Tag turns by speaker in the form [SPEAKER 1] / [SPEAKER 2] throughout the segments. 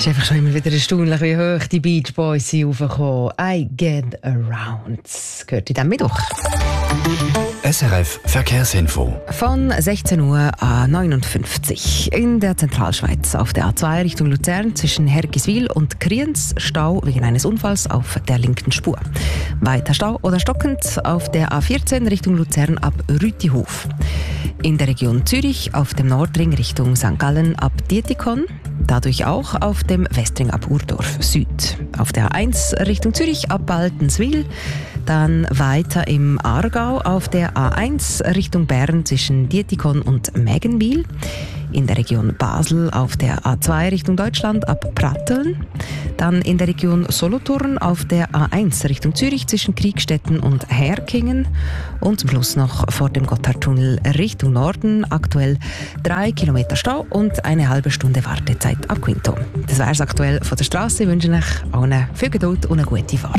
[SPEAKER 1] Es ist einfach schon immer wieder erstaunlich, wie hoch die Beach Boys sind raufgekommen. I Get Around. Gehört in diesem Mittwoch.
[SPEAKER 2] SRF Verkehrsinfo.
[SPEAKER 1] Von 16:59 Uhr in der Zentralschweiz auf der A2 Richtung Luzern zwischen Hergiswil und Kriens Stau wegen eines Unfalls auf der linken Spur. Weiter Stau oder stockend auf der A14 Richtung Luzern ab Rütihof. In der Region Zürich auf dem Nordring Richtung St. Gallen ab Dietikon. Dadurch auch auf dem Westring ab Urdorf Süd. Auf der A1 Richtung Zürich ab Baltenswil. Dann weiter im Aargau auf der A1 Richtung Bern zwischen Dietikon und Mägenwil. In der Region Basel auf der A2 Richtung Deutschland ab Pratteln. Dann in der Region Solothurn auf der A1 Richtung Zürich zwischen Kriegstetten und Herkingen. Und zum Schluss noch vor dem Gotthardtunnel Richtung Norden aktuell 3 Kilometer Stau und eine halbe Stunde Wartezeit ab Quinto. Das wäre es aktuell von der Straße. Ich wünsche euch allen viel Geduld und eine gute Fahrt.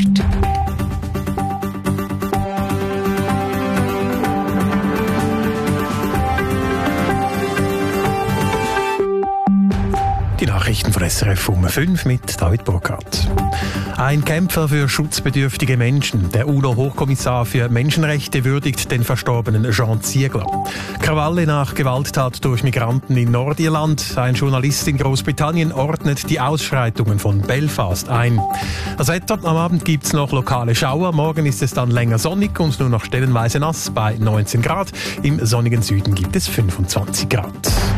[SPEAKER 3] Die Nachrichten von SRF um 5 mit David Burkhardt. Ein Kämpfer für schutzbedürftige Menschen. Der UNO-Hochkommissar für Menschenrechte würdigt den verstorbenen Jean Ziegler. Krawalle nach Gewalttat durch Migranten in Nordirland. Ein Journalist in Großbritannien ordnet die Ausschreitungen von Belfast ein. Das Wetter: am Abend gibt es noch lokale Schauer. Morgen ist es dann länger sonnig und nur noch stellenweise nass bei 19 Grad. Im sonnigen Süden gibt es 25 Grad.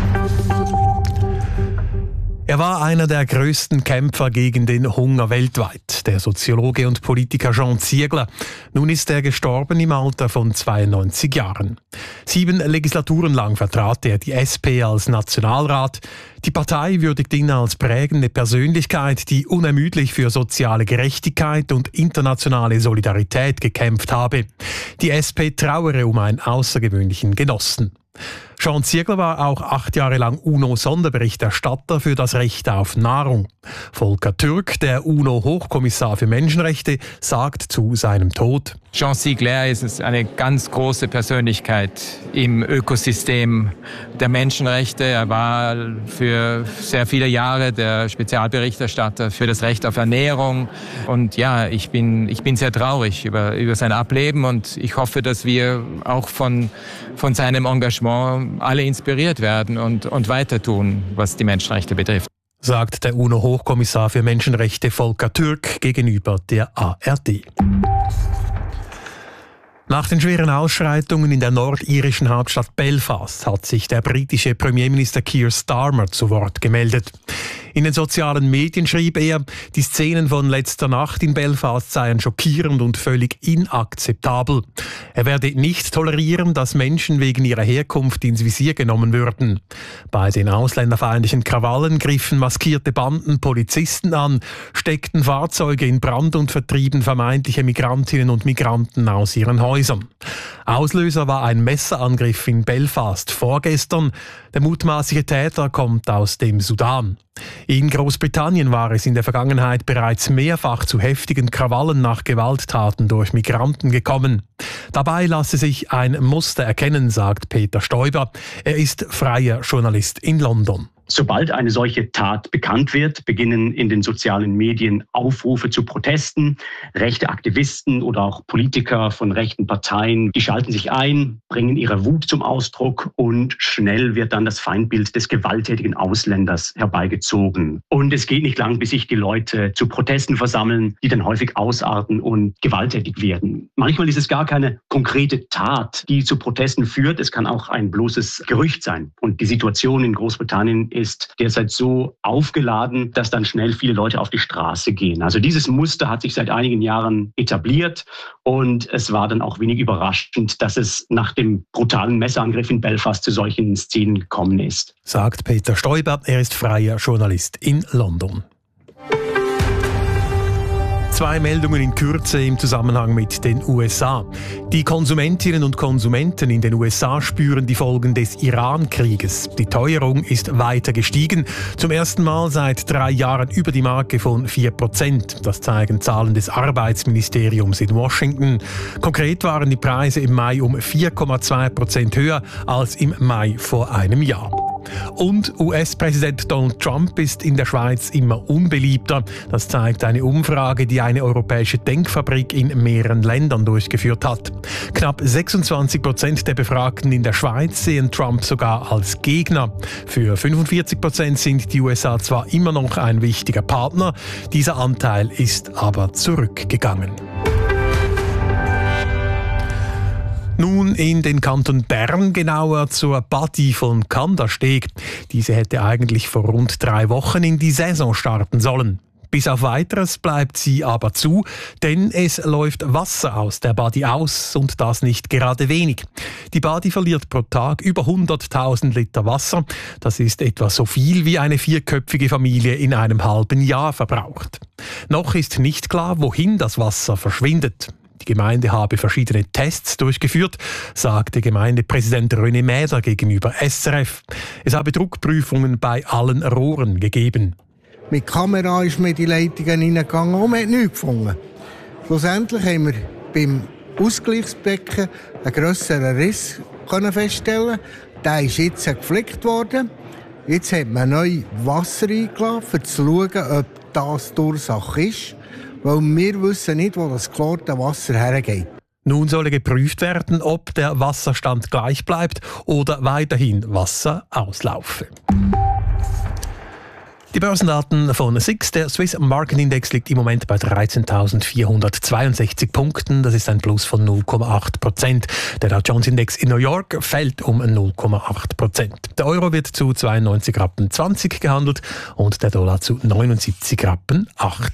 [SPEAKER 3] Er war einer der größten Kämpfer gegen den Hunger weltweit, der Soziologe und Politiker Jean Ziegler. Nun ist er gestorben im Alter von 92 Jahren. 7 Legislaturen lang vertrat er die SP als Nationalrat. Die Partei würdigt ihn als prägende Persönlichkeit, die unermüdlich für soziale Gerechtigkeit und internationale Solidarität gekämpft habe. Die SP trauere um einen außergewöhnlichen Genossen. Jean Ziegler war auch 8 Jahre lang UNO-Sonderberichterstatter für das Recht auf Nahrung. Volker Türk, der UNO-Hochkommissar für Menschenrechte, sagt zu seinem Tod:
[SPEAKER 4] Jean Ziegler ist eine ganz große Persönlichkeit im Ökosystem der Menschenrechte. Er war für sehr viele Jahre der Spezialberichterstatter für das Recht auf Ernährung. Und ja, ich bin sehr traurig über sein Ableben und ich hoffe, dass wir auch von seinem Engagement alle inspiriert werden und weiter tun, was die Menschenrechte betrifft.
[SPEAKER 3] Sagt der UNO-Hochkommissar für Menschenrechte Volker Türk gegenüber der ARD. Nach den schweren Ausschreitungen in der nordirischen Hauptstadt Belfast hat sich der britische Premierminister Keir Starmer zu Wort gemeldet. In den sozialen Medien schrieb er, die Szenen von letzter Nacht in Belfast seien schockierend und völlig inakzeptabel. Er werde nicht tolerieren, dass Menschen wegen ihrer Herkunft ins Visier genommen würden. Bei den ausländerfeindlichen Krawallen griffen maskierte Banden Polizisten an, steckten Fahrzeuge in Brand und vertrieben vermeintliche Migrantinnen und Migranten aus ihren Häusern. Auslöser war ein Messerangriff in Belfast vorgestern. Der mutmaßliche Täter kommt aus dem Sudan. In Großbritannien war es in der Vergangenheit bereits mehrfach zu heftigen Krawallen nach Gewalttaten durch Migranten gekommen. Dabei lasse sich ein Muster erkennen, sagt Peter Stoiber. Er ist freier Journalist in London.
[SPEAKER 5] Sobald eine solche Tat bekannt wird, beginnen in den sozialen Medien Aufrufe zu Protesten. Rechte Aktivisten oder auch Politiker von rechten Parteien, die schalten sich ein, bringen ihre Wut zum Ausdruck und schnell wird dann das Feindbild des gewalttätigen Ausländers herbeigezogen. Und es geht nicht lang, bis sich die Leute zu Protesten versammeln, die dann häufig ausarten und gewalttätig werden. Manchmal ist es gar keine konkrete Tat, die zu Protesten führt. Es kann auch ein bloßes Gerücht sein. Und die Situation in Großbritannien ist derzeit so aufgeladen, dass dann schnell viele Leute auf die Straße gehen. Also dieses Muster hat sich seit einigen Jahren etabliert und es war dann auch wenig überraschend, dass es nach dem brutalen Messerangriff in Belfast zu solchen Szenen gekommen ist.
[SPEAKER 3] Sagt Peter Stoiber, er ist freier Journalist in London. 2 Meldungen in Kürze im Zusammenhang mit den USA. Die Konsumentinnen und Konsumenten in den USA spüren die Folgen des Iran-Krieges. Die Teuerung ist weiter gestiegen. Zum ersten Mal seit 3 Jahren über die Marke von 4%. Das zeigen Zahlen des Arbeitsministeriums in Washington. Konkret waren die Preise im Mai um 4,2% höher als im Mai vor einem Jahr. Und US-Präsident Donald Trump ist in der Schweiz immer unbeliebter. Das zeigt eine Umfrage, die eine europäische Denkfabrik in mehreren Ländern durchgeführt hat. Knapp 26% der Befragten in der Schweiz sehen Trump sogar als Gegner. Für 45% sind die USA zwar immer noch ein wichtiger Partner, dieser Anteil ist aber zurückgegangen. Nun in den Kanton Bern, genauer zur Badi von Kandersteg. Diese hätte eigentlich vor rund 3 Wochen in die Saison starten sollen. Bis auf Weiteres bleibt sie aber zu, denn es läuft Wasser aus der Badi aus und das nicht gerade wenig. Die Badi verliert pro Tag über 100.000 Liter Wasser. Das ist etwa so viel, wie eine 4-köpfige Familie in einem halben Jahr verbraucht. Noch ist nicht klar, wohin das Wasser verschwindet. Die Gemeinde habe verschiedene Tests durchgeführt, sagte Gemeindepräsident René Mäder gegenüber SRF. Es habe Druckprüfungen bei allen Rohren gegeben.
[SPEAKER 6] Mit Kamera ist man in die Leitungen hineingegangen und man hat nichts gefunden. Schlussendlich haben wir beim Ausgleichsbecken einen grösseren Riss feststellen. Der ist jetzt geflickt worden. Jetzt hat man neu Wasser eingelassen, um zu schauen, ob das die Ursache ist. Weil wir wissen nicht, wo das geklorte Wasser hergeht.
[SPEAKER 3] Nun solle geprüft werden, ob der Wasserstand gleich bleibt oder weiterhin Wasser auslaufe. Die Börsendaten von SIX, der Swiss Market Index, liegt im Moment bei 13.462 Punkten. Das ist ein Plus von 0,8%. Der Dow Jones Index in New York fällt um 0,8%. Der Euro wird zu 92,20 Rappen gehandelt und der Dollar zu 79,80 Rappen.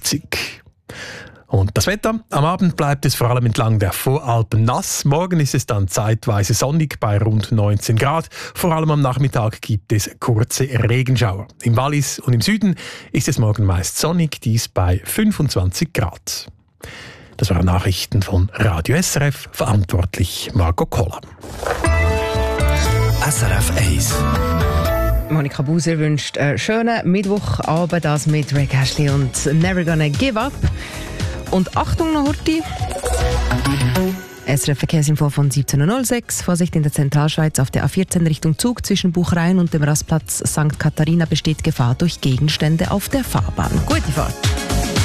[SPEAKER 3] Und das Wetter? Am Abend bleibt es vor allem entlang der Voralpen nass. Morgen ist es dann zeitweise sonnig bei rund 19 Grad. Vor allem am Nachmittag gibt es kurze Regenschauer. Im Wallis und im Süden ist es morgen meist sonnig, dies bei 25 Grad. Das waren Nachrichten von Radio SRF, verantwortlich Marco Koller.
[SPEAKER 2] SRF 1.
[SPEAKER 1] Monika Buser wünscht einen schönen Mittwochabend, das mit Rick Ashley und Never Gonna Give Up. Und Achtung noch, Horti. SRF Verkehrsinfo von 17.06 Uhr. Vorsicht in der Zentralschweiz auf der A14 Richtung Zug zwischen Buchrein und dem Rastplatz St. Katharina besteht Gefahr durch Gegenstände auf der Fahrbahn. Gute Fahrt.